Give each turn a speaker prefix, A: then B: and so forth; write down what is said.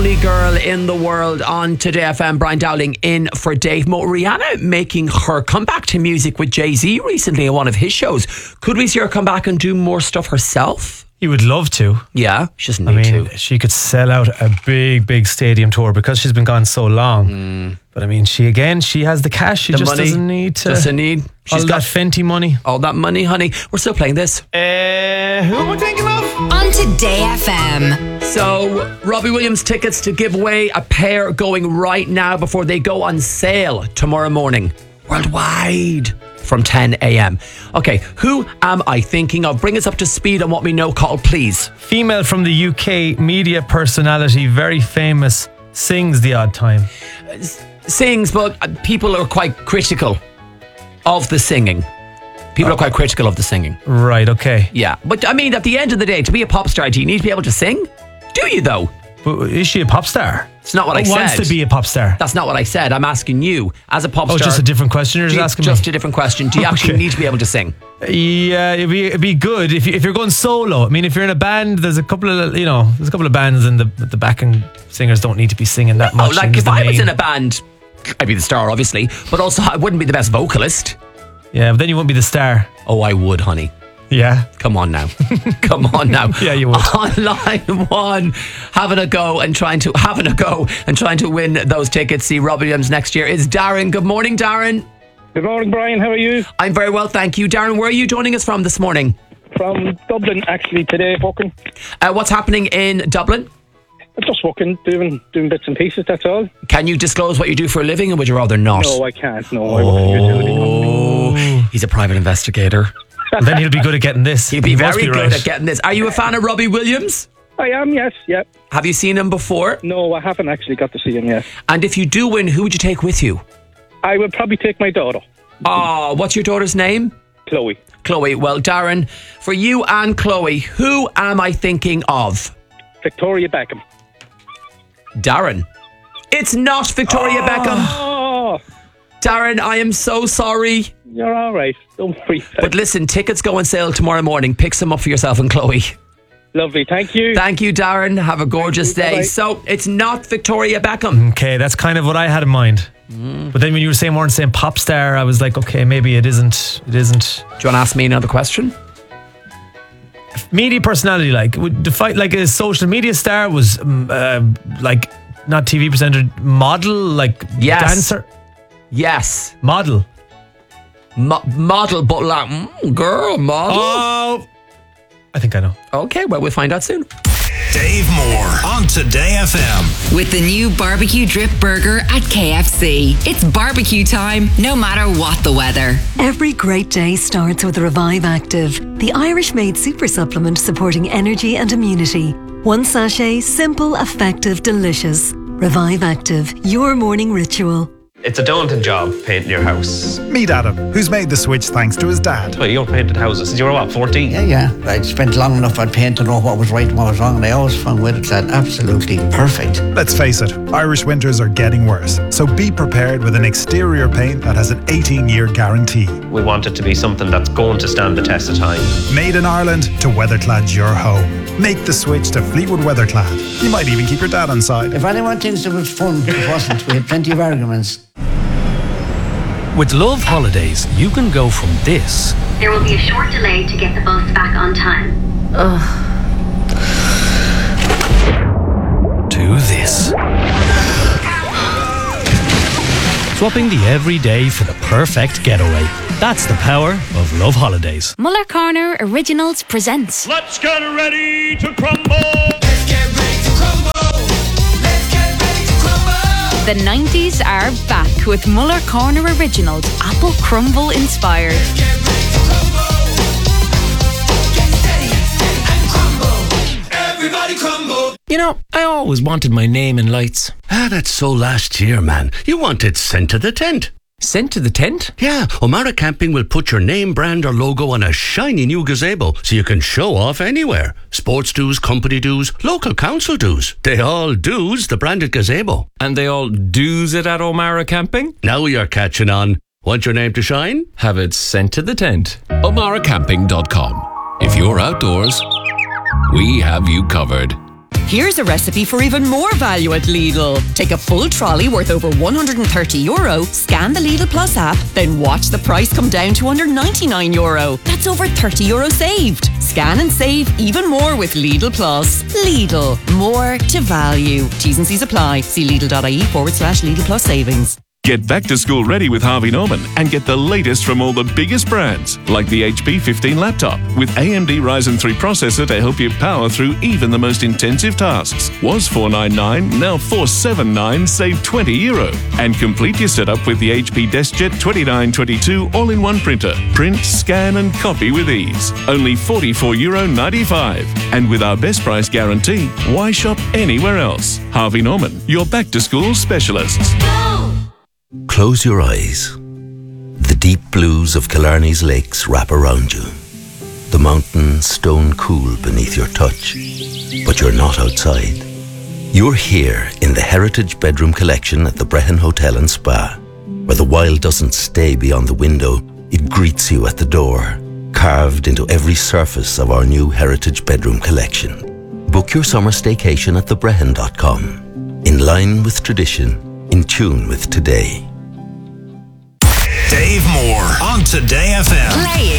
A: only girl in the world on Today FM. Brian Dowling in for Dave Mo. Rihanna making her comeback to music with Jay-Z recently on one of his shows. Could we see her come back and do more stuff herself?
B: You would love to.
A: Yeah, she doesn't need to.
B: She could sell out a big stadium tour because she's been gone so long. But I mean, she has the cash. She just doesn't need to.
A: Doesn't need.
B: She's got Fenty money.
A: All that money, honey. We're still playing this.
B: Who am I thinking of?
C: On Today FM.
A: So, Robbie Williams tickets to give away, a pair going right now before they go on sale tomorrow morning. Worldwide. From 10 a.m. Okay, who am I thinking of? Bring us up to speed on what we know, Call, please.
B: Female from the UK, media personality, very famous, sings the odd time.
A: Sings, but people are quite critical of the singing. People are quite critical of the singing.
B: Right, okay.
A: Yeah, but I mean, at the end of the day, to be a pop star, do you need to be able to sing? Do you, though?
B: But is she a pop star?
A: It's not what I said.
B: Wants to be a pop star.
A: That's not what I said. I'm asking you, as a pop star.
B: Oh, just a different question? You're just asking
A: Just
B: me?
A: a different question. Do you actually need to be able to sing?
B: Yeah, it'd be good if you're going solo. I mean, if you're in a band, there's a couple of bands and the backing singers don't need to be singing that much.
A: Like if I was in a band, I'd be the star, obviously, but also I wouldn't be the best vocalist.
B: Yeah, but then you wouldn't be the star.
A: Oh, I would, honey.
B: Yeah.
A: Come on now. Come on now.
B: Yeah, you would.
A: On line one, having a go and trying to win those tickets, see Robbie Williams next year, is Darren. Good morning, Darren.
D: Good morning, Brian. How are you?
A: I'm very well, thank you. Darren, where are you joining us from this morning?
D: From Dublin, actually, today, working.
A: What's happening in Dublin?
D: I'm just working, doing bits and pieces, that's all.
A: Can you disclose what you do for a living, or would you rather not?
D: No, I can't. No, I work for a utility company.
A: He's a private investigator.
B: And then he'll be good at getting this.
A: He'll be very good at getting this. Are you a fan of Robbie Williams?
D: I am, yes, yeah.
A: Have you seen him before?
D: No, I haven't actually got to see him yet.
A: And if you do win, who would you take with you?
D: I would probably take my daughter.
A: Oh, what's your daughter's name?
D: Chloe.
A: Chloe. Well, Darren, for you and Chloe, who am I thinking of?
D: Victoria Beckham.
A: Darren. It's not Victoria Beckham.
D: Oh,
A: Darren, I am so sorry.
D: you're all right. Don't worry.
A: But listen, tickets go on sale tomorrow morning. Pick some up for yourself and Chloe.
D: Lovely, thank you.
A: Thank you, Darren. Have a gorgeous day.
D: Bye-bye.
A: So, it's not Victoria Beckham.
B: Okay, that's kind of what I had in mind. But then when you were saying weren't saying pop star, I was like, okay, maybe it isn't.
A: Do you want to ask me another question?
B: Media personality, like would define like a social media star was like not TV presenter, model, like
A: Yes.
B: dancer,
A: Yes.
B: model.
A: Model, but like, girl, model.
B: Oh, I think I know.
A: Okay, well, we'll find out soon.
E: Dave Moore on Today FM.
C: With the new barbecue drip burger at KFC. It's barbecue time, no matter what the weather.
F: Every great day starts with Revive Active, the Irish-made super supplement supporting energy and immunity. One sachet, simple, effective, delicious. Revive Active, your morning ritual.
G: It's a daunting job, painting your house.
H: Meet Adam, who's made the switch thanks to his dad.
G: Well, you painted houses since you were, 14?
I: Yeah. I spent long enough on paint to know what was right and what was wrong, and I always found Weatherclad absolutely perfect.
H: Let's face it, Irish winters are getting worse, so be prepared with an exterior paint that has an 18-year guarantee.
G: We want it to be something that's going to stand the test of time.
H: Made in Ireland to Weatherclad your home. Make the switch to Fleetwood Weatherclad. You might even keep your dad on side.
I: If anyone thinks it was fun, it wasn't. We had plenty of arguments.
J: With Love Holidays, you can go from this
K: There will be a short delay to get the bus back on time.
J: to this. Swapping the everyday for the perfect getaway. That's the power of Love Holidays.
L: Muller Corner Originals presents
M: Let's get ready to crumble.
L: The 90s are back with Muller Corner Originals, Apple Crumble inspired.
J: You know, I always wanted my name in lights.
N: That's so last year, man. You wanted sent to the tent.
J: Sent to the tent?
N: Yeah, O'Mara Camping will put your name, brand or logo on a shiny new gazebo so you can show off anywhere. Sports dues, company dues, local council dues. They all dues the branded gazebo.
J: And they all do's it at O'Mara Camping?
N: Now you're catching on. Want your name to shine?
J: Have it sent to the tent.
O: O'MaraCamping.com. If you're outdoors, we have you covered. Here's a recipe for even more value at Lidl. Take a full trolley worth over €130, scan the Lidl Plus app, then watch the price come down to under €99. That's over €30 saved. Scan and save even more with Lidl Plus. Lidl, more to value. T's and C's apply. See Lidl.ie/Lidl Plus savings.
P: Get back to school ready with Harvey Norman and get the latest from all the biggest brands, like the HP 15 laptop with AMD Ryzen 3 processor to help you power through even the most intensive tasks. Was $499, now $479, save €20. And complete your setup with the HP DeskJet 2922 all-in-one printer. Print, scan and copy with ease. Only €44.95. And with our best price guarantee, why shop anywhere else? Harvey Norman, your back-to-school specialists.
Q: Close your eyes. The deep blues of Killarney's lakes wrap around you. The mountains stone cool beneath your touch. But you're not outside. You're here in the Heritage Bedroom Collection at the Brehon Hotel and Spa, where the wild doesn't stay beyond the window, it greets you at the door, carved into every surface of our new Heritage Bedroom Collection. Book your summer staycation at thebrehon.com. In line with tradition, in tune with today.
E: Dave Moore on Today FM.
C: Playing